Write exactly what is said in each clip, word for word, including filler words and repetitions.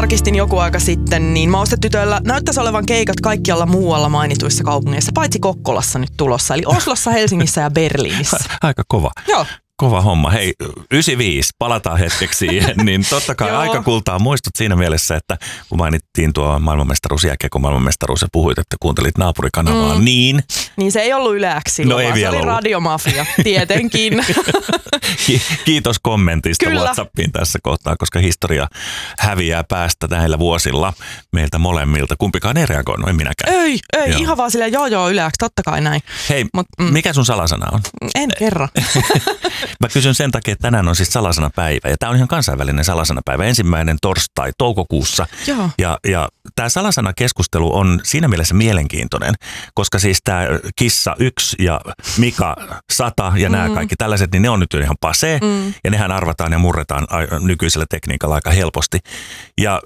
tarkistin joku aika sitten, niin Maustetytöillä näyttäisi olevan keikat kaikkialla muualla mainituissa kaupungeissa, paitsi Kokkolassa nyt tulossa, eli Oslossa, Helsingissä ja Berliinissä. Aika kova. Joo. Kova homma. Hei, yhdeksänkymmentäviisi, palataan hetkeksi siihen, niin totta kai aika kultaa muistut siinä mielessä, että kun mainittiin tuo maailmanmestaruus, jääkiekon maailmanmestaruus ja puhuit, että kuuntelit naapurikanavaa, mm. niin... Niin se ei ollut Yle X silloin, no ei vaan vielä se oli ollut. Radiomafia, tietenkin. Kiitos kommentista Kyllä. WhatsAppiin tässä kohtaa, koska historia häviää päästä näillä vuosilla meiltä molemmilta. Kumpikaan ei reagoinut, en minäkään. Ei, ei, Joo. ihan vaan silleen, joo joo, Yle X, totta kai näin. Hei, Mut, mm. mikä sun salasana on? En kerro. Mä kysyn sen takia, että tänään on siis salasanapäivä ja tämä on ihan kansainvälinen salasanapäivä, ensimmäinen torstai toukokuussa. Joo. Ja, ja tämä salasanakeskustelu on siinä mielessä mielenkiintoinen, koska siis tämä Kissa yksi ja Mika sata ja nämä mm. kaikki tällaiset, niin ne on nyt ihan pasee mm. ja nehän arvataan ja murretaan nykyisellä tekniikalla aika helposti. Ja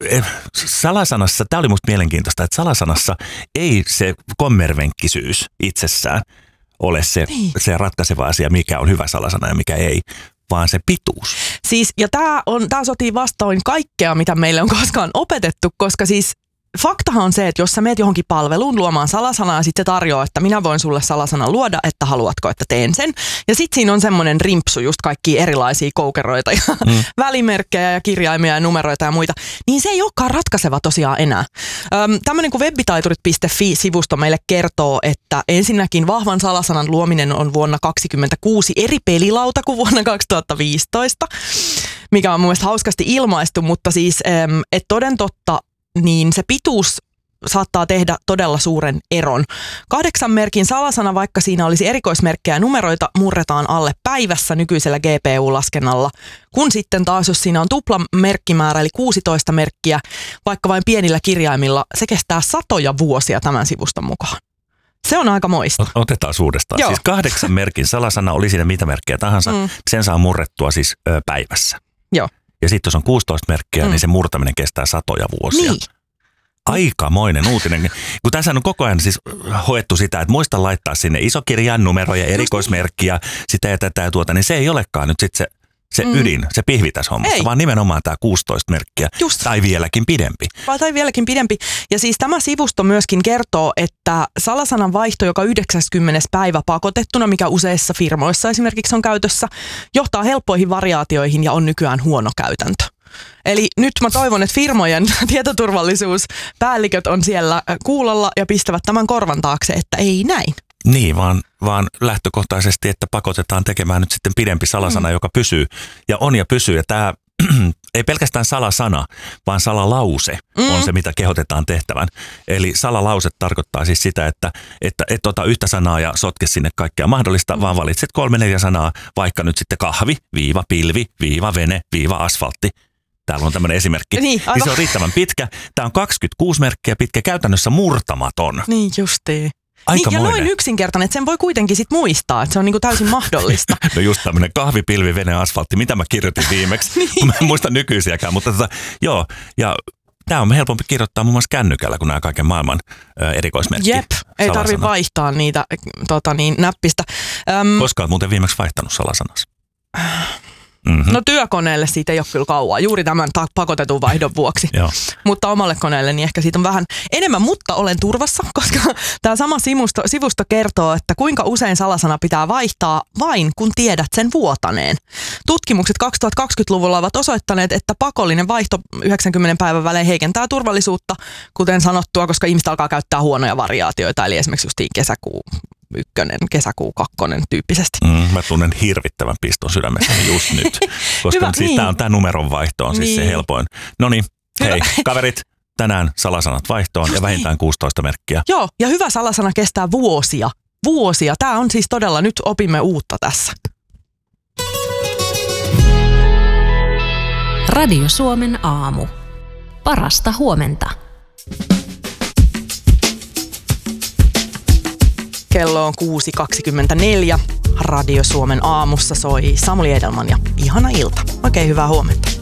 salasanassa, tämä oli musta mielenkiintoista, että salasanassa ei se kommervenkkisyys itsessään ole se, niin. se ratkaiseva asia, mikä on hyvä salasana ja mikä ei, vaan se pituus. Siis, ja tämä on, tää sotii vastoin kaikkea, mitä meille on koskaan opetettu, koska siis faktahan on se, että jos sä meet johonkin palveluun luomaan salasanaa ja sitten se tarjoaa, että minä voin sulle salasanan luoda, että haluatko, että teen sen. Ja sitten siinä on semmoinen rimpsu, just kaikkia erilaisia koukeroita ja mm. välimerkkejä ja kirjaimia ja numeroita ja muita. Niin se ei olekaan ratkaiseva tosiaan enää. Öm, tämmöinen kuin webitaiturit piste fi-sivusto meille kertoo, että ensinnäkin vahvan salasanan luominen on vuonna kaksikymmentäkuusi eri pelilauta kuin vuonna kaksituhattaviisitoista, mikä on mun mielestä hauskasti ilmaistu, mutta siis, että toden totta, niin se pituus saattaa tehdä todella suuren eron. Kahdeksan merkin salasana, vaikka siinä olisi erikoismerkkejä ja numeroita, murretaan alle päivässä nykyisellä G P U-laskennalla. Kun sitten taas, jos siinä on tupla merkkimäärä, eli kuusitoista merkkiä, vaikka vain pienillä kirjaimilla, se kestää satoja vuosia tämän sivuston mukaan. Se on aika moista. Otetaan uudestaan. Joo. Siis kahdeksan merkin salasana, oli siinä mitä merkkejä tahansa, mm. sen saa murrettua siis ö, päivässä. Joo. Ja sitten jos on kuusitoista merkkiä, mm. niin se murtaminen kestää satoja vuosia. Niin. Aikamoinen uutinen. Kun tässä on koko ajan siis hoettu sitä, että muista laittaa sinne isokirjan numeroja, erikoismerkkiä, sitä ja tätä ja tuota, niin se ei olekaan nyt sitten se, se mm. ydin, se pihvi tässä hommassa, ei. Vaan nimenomaan tämä kuusitoista merkkiä Just. tai vieläkin pidempi. Vai tai vieläkin pidempi. Ja siis tämä sivusto myöskin kertoo, että salasanan vaihto, joka yhdeksäskymmenes päivä pakotettuna, mikä useissa firmoissa esimerkiksi on käytössä, johtaa helppoihin variaatioihin ja on nykyään huono käytäntö. Eli nyt mä toivon, että firmojen tietoturvallisuuspäälliköt on siellä kuulolla ja pistävät tämän korvan taakse, että ei näin. Niin, vaan, vaan lähtökohtaisesti, että pakotetaan tekemään nyt sitten pidempi salasana, mm. joka pysyy ja on ja pysyy. Ja tämä ei pelkästään salasana, vaan salalause mm. on se, mitä kehotetaan tehtävän. Eli salalause tarkoittaa siis sitä, että, että et ota yhtä sanaa ja sotke sinne kaikkea mahdollista, mm. vaan valitset kolme neljä sanaa, vaikka nyt sitten kahvi, viiva, pilvi, viiva, vene, viiva, asfaltti. Täällä on tämmöinen esimerkki. Niin, niin se on riittävän pitkä. Tämä on kaksikymmentäkuusi merkkiä pitkä, käytännössä murtamaton. Niin justiin. Niin, ja noin yksinkertainen, että sen voi kuitenkin sit muistaa, että se on niinku täysin mahdollista. No just tämmöinen kahvi, pilvi, vene, asfaltti, mitä mä kirjoitin viimeksi. niin. Mä en muista nykyisiäkään, mutta tota, joo. Ja tämä on helpompi kirjoittaa muun muassa kännykällä kuin nämä kaiken maailman ö, erikoismerkki. Jep, ei tarvitse vaihtaa niitä tota niin, näppistä. Öm, Koska olet muuten viimeksi vaihtanut salasanasi? Mm-hmm. No työkoneelle siitä ei ole kyllä kauaa, juuri tämän pakotetun vaihdon vuoksi. Mutta omalle koneelle niin ehkä siitä on vähän enemmän, mutta olen turvassa, koska tämä sama sivusto, sivusto kertoo, että kuinka usein salasana pitää vaihtaa vain kun tiedät sen vuotaneen. Tutkimukset kaksituhattakaksikymmentäluvulla ovat osoittaneet, että pakollinen vaihto yhdeksänkymmentä päivän välein heikentää turvallisuutta, kuten sanottua, koska ihmiset alkaa käyttää huonoja variaatioita, eli esimerkiksi justiin kesäkuu ykkönen, kesäkuu kakkonen tyyppisesti. Mm, mä tunnen hirvittävän piston sydämessäni just nyt, koska Hyvä, siis niin. tämä on tämä numeron vaihto on siis niin. se helpoin. No niin, hei kaverit, tänään salasanat vaihtoon just ja vähintään niin. kuusitoista merkkiä. Joo, ja hyvä salasana kestää vuosia. Vuosia. Tämä on siis todella, nyt opimme uutta tässä. Radio Suomen aamu. Parasta huomenta. Kello on kuusi kaksikymmentäneljä. Radio Suomen aamussa soi Samuli Edelman ja ihana ilta. Oikein hyvää huomenta.